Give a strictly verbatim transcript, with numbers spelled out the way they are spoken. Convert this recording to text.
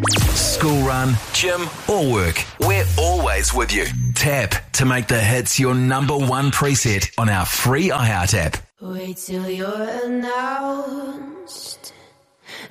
School run, gym or work, we're always with you. Tap to make the hits your number one preset on our free iHeart app. Wait till you're announced.